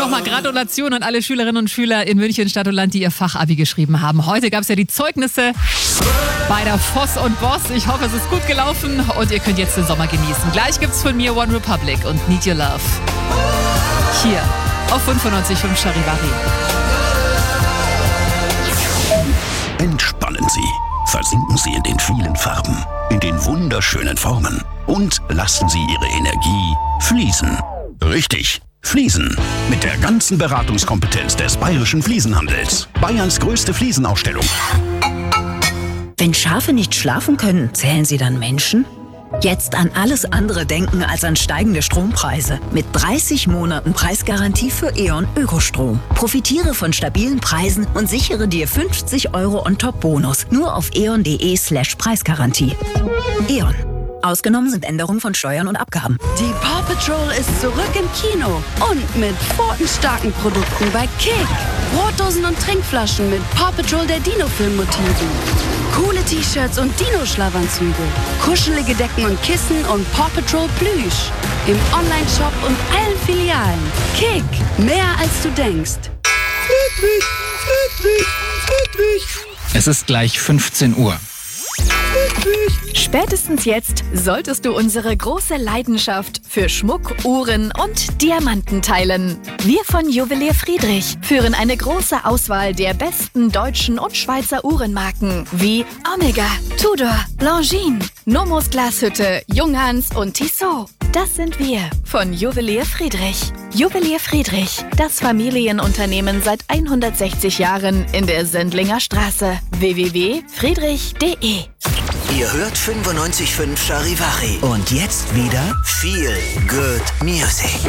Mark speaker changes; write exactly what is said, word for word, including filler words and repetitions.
Speaker 1: nochmal Gratulation an alle Schülerinnen und Schüler in München, Stadt und Land, die ihr Fachabi geschrieben haben. Heute gab es ja die Zeugnisse bei der Voss und Boss. Ich hoffe, es ist gut gelaufen und ihr könnt jetzt den Sommer genießen. Gleich gibt's von mir One Republic und Need Your Love. Hier auf fünfundneunzig Komma fünf Charivari.
Speaker 2: Entspannen Sie. Versinken Sie in den vielen Farben, in den wunderschönen Formen und lassen Sie Ihre Energie fließen. Richtig, fließen. Mit der ganzen Beratungskompetenz des Bayerischen Fliesenhandels. Bayerns größte Fliesenausstellung.
Speaker 3: Wenn Schafe nicht schlafen können, zählen sie dann Menschen? Jetzt an alles andere denken als an steigende Strompreise. Mit dreißig Monaten Preisgarantie für E.ON Ökostrom. Profitiere von stabilen Preisen und sichere dir fünfzig Euro On-Top-Bonus. Nur auf eon.de slash Preisgarantie. E.ON. Ausgenommen sind Änderungen von Steuern und Abgaben.
Speaker 4: Die Paw Patrol ist zurück im Kino und mit pfotenstarken Produkten bei Kick. Brotdosen und Trinkflaschen mit Paw Patrol der Dino-Film-Motiven. Coole T-Shirts und Dino-Schlafanzüge. Kuschelige Decken und Kissen und Paw Patrol Plüsch. Im Online-Shop und allen Filialen. Kick, mehr als du denkst.
Speaker 5: Friedrich, Friedrich, Friedrich.
Speaker 6: Es ist gleich fünfzehn Uhr.
Speaker 7: Spätestens jetzt solltest du unsere große Leidenschaft für Schmuck, Uhren und Diamanten teilen. Wir von Juwelier Friedrich führen eine große Auswahl der besten deutschen und Schweizer Uhrenmarken wie Omega, Tudor, Longines, Nomos Glashütte, Junghans und Tissot. Das sind wir von Juwelier Friedrich. Juwelier Friedrich, das Familienunternehmen seit hundertsechzig Jahren in der Sendlinger Straße. w w w punkt friedrich punkt de.
Speaker 8: Ihr hört fünfundneunzig Komma fünf Charivari. Und jetzt wieder Feel Good Music.